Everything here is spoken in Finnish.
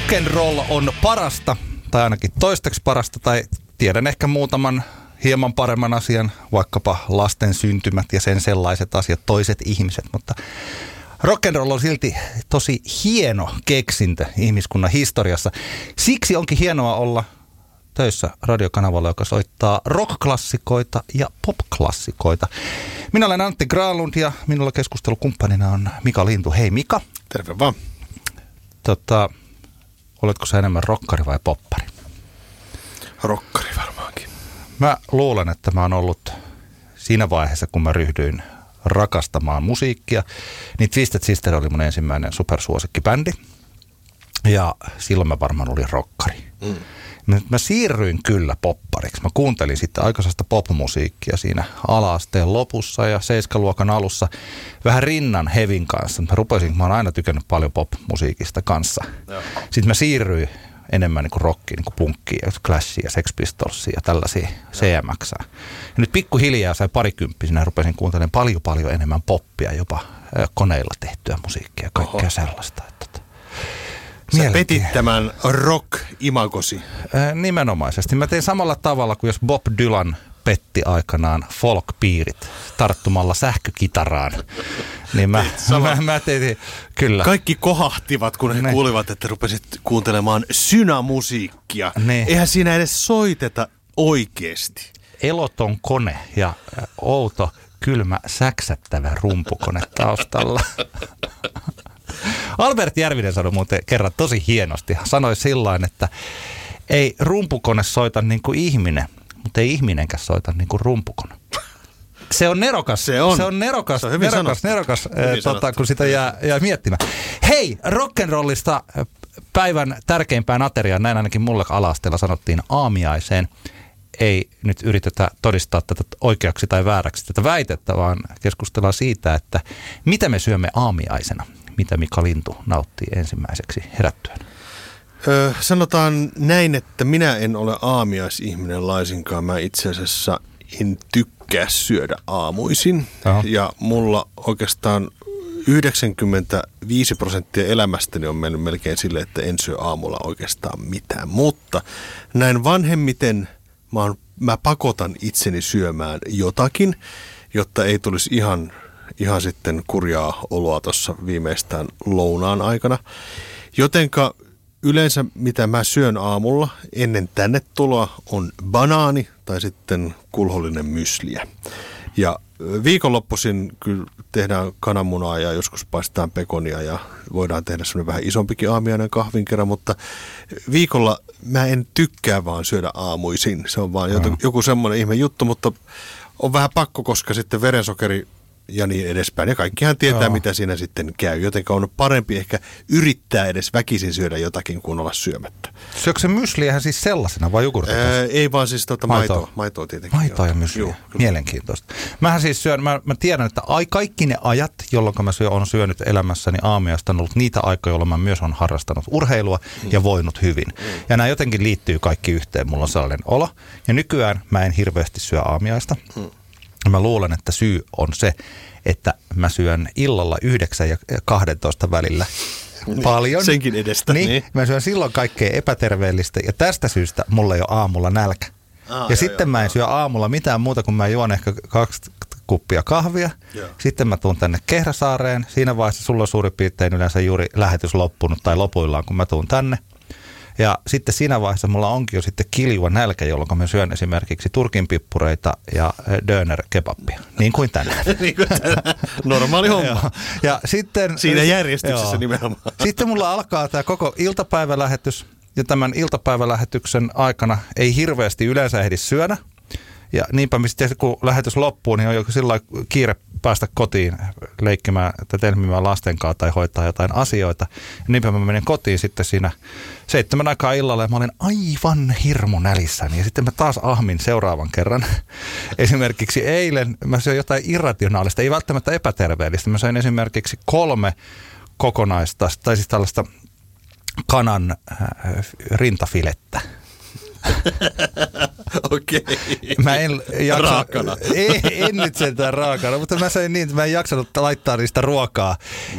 Rock'n'roll on parasta, tai ainakin toistaiseksi parasta, tai tiedän ehkä muutaman hieman paremman asian, vaikkapa lasten syntymät ja sen sellaiset asiat, toiset ihmiset, mutta rock'n'roll on silti tosi hieno keksintö ihmiskunnan historiassa. Siksi onkin hienoa olla töissä radiokanavalla, joka soittaa rock-klassikoita ja pop-klassikoita. Minä olen Antti Granlund ja minulla keskustelukumppanina on Mika Lintu. Hei Mika. Terve vaan. Oletko sä enemmän rokkari vai poppari? Rokkari varmaankin. Mä luulen, että mä oon ollut siinä vaiheessa, kun mä ryhdyin rakastamaan musiikkia, niin Twisted Sister oli mun ensimmäinen supersuosikkibändi. Ja silloin mä varmaan olin rokkari. Mä siirryin kyllä poppariksi. Mä kuuntelin sitten aikaisesta popmusiikkia siinä ala-asteen lopussa ja 7-luokan alussa vähän rinnan hevin kanssa. Mä oon aina tykännyt paljon popmusiikista kanssa. Joo. Sitten mä siirryin enemmän niin kuin rockiin, niin kuin punkkiin, Clashia, Sex Pistolsia ja tällaisia CMX:ää. Ja nyt pikkuhiljaa sai parikymppisenä rupesin kuuntelemaan paljon enemmän poppia, jopa koneilla tehtyä musiikkia ja kaikkea sellaista. Sä petit tämän rock-imagosi. Nimenomaisesti. Mä tein samalla tavalla kuin jos Bob Dylan petti aikanaan folk-piirit tarttumalla sähkökitaraan. Niin mä tein, kyllä. Kaikki kohahtivat, kun he kuulivat, että rupesit kuuntelemaan synämusiikkia. Eihän siinä edes soiteta oikeesti. Eloton kone ja outo, kylmä, säksättävä rumpukone taustalla. Albert Järvinen sanoi muuten kerran tosi hienosti. Sanoi sillain, että ei rumpukone soita niin kuin ihminen, mutta ei ihminenkään soita niin kuin rumpukone. Se on nerokas. Se on nerokas, kun sitä jää miettimään. Hei, rock'n'rollista päivän tärkeimpään ateriaan, näin ainakin mulle ala-asteella sanottiin, aamiaiseen. Ei nyt yritetä todistaa tätä oikeaksi tai vääräksi tätä väitettä, vaan keskustellaan siitä, että mitä me syömme aamiaisena. Mitä Mika Lintu nauttii ensimmäiseksi herättyen? Sanotaan näin, että minä en ole aamiaisihminen laisinkaan. Mä itse asiassa en tykkää syödä aamuisin. Aha. Ja mulla oikeastaan 95% elämästäni on mennyt melkein silleen, että en syö aamulla oikeastaan mitään. Mutta näin vanhemmiten mä pakotan itseni syömään jotakin, jotta ei tulisi ihan sitten kurjaa oloa tuossa viimeistään lounaan aikana. Jotenka yleensä mitä mä syön aamulla ennen tänne tuloa on banaani tai sitten kulhollinen mysliä. Ja viikonloppuisin kyllä tehdään kananmunaa ja joskus paistetaan pekonia ja voidaan tehdä semmoinen vähän isompikin aamiainen kahvin kerran, mutta viikolla mä en tykkää vaan syödä aamuisin. Se on vaan joku semmoinen ihme juttu, mutta on vähän pakko, koska sitten verensokeri ja niin edespäin. Ja kaikkihan tietää, mitä siinä sitten käy. Jotenka on parempi ehkä yrittää edes väkisin syödä jotakin kuin olla syömättä. Syökö se mysliähän siis sellaisena vai jogurtia? Ei vaan siis maitoa tietenkin. Maitoa ja mysliä. Mielenkiintoista. Mähän siis syön, mä tiedän, että kaikki ne ajat, jolloin mä olen syönyt elämässäni aamiaista, on ollut niitä aikoja, jolloin mä myös olen harrastanut urheilua ja voinut hyvin. Ja nämä jotenkin liittyy kaikki yhteen. Mulla on sellainen olo. Ja nykyään mä en hirveästi syö aamiaista. Mä luulen, että syy on se, että mä syön illalla 9 ja 12 välillä paljon. Senkin edestä. Niin. Mä syön silloin kaikkea epäterveellistä ja tästä syystä mulla ei ole aamulla nälkä. Sitten mä en syö aamulla mitään muuta kuin mä juon ehkä 2 kuppia kahvia. Joo. Sitten mä tuun tänne Kehräsaareen. Siinä vaiheessa sulla on suurin piirtein yleensä juuri lähetys loppunut tai lopuillaan, kun mä tuun tänne. Ja sitten siinä vaiheessa mulla onkin jo sitten kiljuva nälkä, jolloin mä syön esimerkiksi turkinpippureita ja döner-kebappia. Niin kuin tänään. Normaali homma. Ja sitten, siinä järjestyksessä nimenomaan. Sitten mulla alkaa tämä koko iltapäivälähetys. Ja tämän iltapäivälähetyksen aikana ei hirveästi yleensä ehdi syödä. Ja niinpä sitten kun lähetys loppuu, niin on jo sillä kiire päästä kotiin leikkimään tai telmimään lasten kanssa tai hoitaa jotain asioita. Ja niinpä mä menen kotiin sitten siinä 7 aikaa illalla ja mä olin aivan hirmu nälissäni. Ja sitten mä taas ahmin seuraavan kerran. Esimerkiksi eilen mä söin jotain irrationaalista, ei välttämättä epäterveellistä. Mä söin esimerkiksi 3 kokonaista, tai siis tällaista kanan rintafilettä. Okei. Mä en jaksa, raakana. En nyt sentään raakana, mutta mä sain niin, että mä en jaksanut laittaa niistä ruokaa